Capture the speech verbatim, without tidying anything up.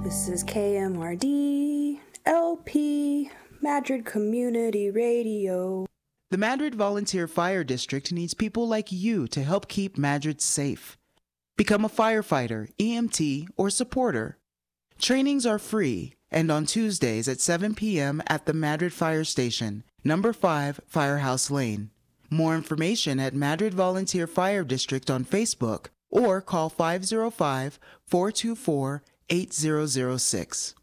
This is K M R D L P, Madrid Community Radio. The Madrid Volunteer Fire District needs people like you to help keep Madrid safe. Become a firefighter, E M T, or supporter. Trainings are free and on Tuesdays at seven p.m. at the Madrid Fire Station, number five, Firehouse Lane. More information at Madrid Volunteer Fire District on Facebook or call five oh five, four two four, eight zero zero six.